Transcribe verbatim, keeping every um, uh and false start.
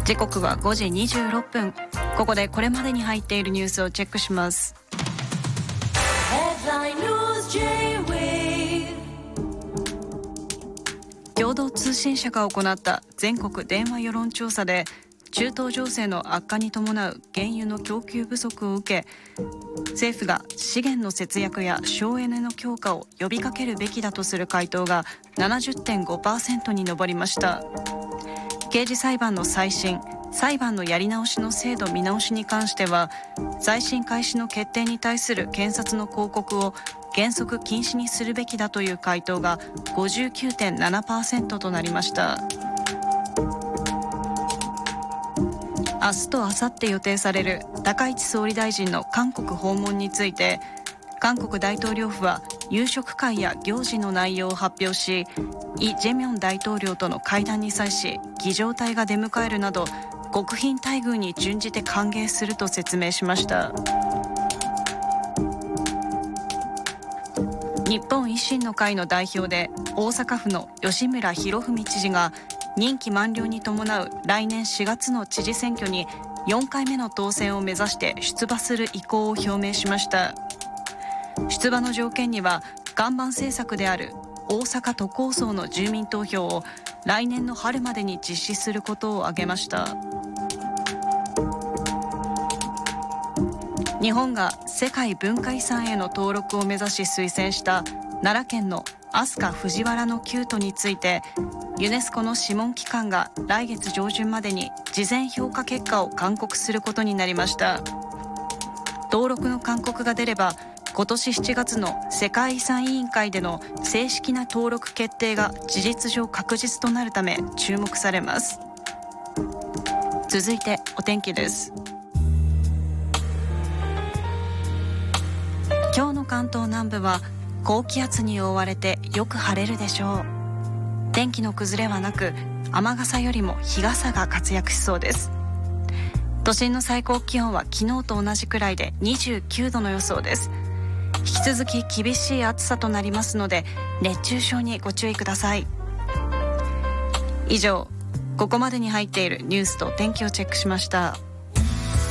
時刻はごじにじゅうろっぷん。ここでこれまでに入っているニュースをチェックします。共同通信社が行った全国電話世論調査で、中東情勢の悪化に伴う原油の供給不足を受け、政府が資源の節約や省エネの強化を呼びかけるべきだとする回答が ななじゅってんごパーセント に上りました。刑事裁判の再審、裁判のやり直しの制度見直しに関しては、再審開始の決定に対する検察の抗告を原則禁止にするべきだという回答が ごじゅうきゅうてんななパーセント となりました。明日と明後日予定される高市総理大臣の韓国訪問について、韓国大統領府は夕食会や行事の内容を発表し、イ・ジェミョン大統領との会談に際し儀仗隊が出迎えるなど国賓待遇に準じて歓迎すると説明しました。日本維新の会の代表で大阪府の吉村洋文知事が、任期満了に伴う来年しがつの知事選挙によんかいめの当選を目指して出馬する意向を表明しました。出馬の条件には、看板政策である大阪都構想の住民投票を来年の春までに実施することを挙げました。日本が世界文化遺産への登録を目指し推薦した奈良県の飛鳥藤原の旧都について、ユネスコの諮問機関が来月上旬までに事前評価結果を勧告することになりました。登録の勧告が出れば、今年しちがつの世界遺産委員会での正式な登録決定が事実上確実となるため注目されます。続いてお天気です。今日の関東南部は高気圧に覆われてよく晴れるでしょう。天気の崩れはなく、雨傘よりも日傘が活躍しそうです。都心の最高気温は昨日と同じくらいでにじゅうきゅうどの予想です。引き続き厳しい暑さとなりますので、熱中症にご注意ください。以上、ここまでに入っているニュースと天気をチェックしました。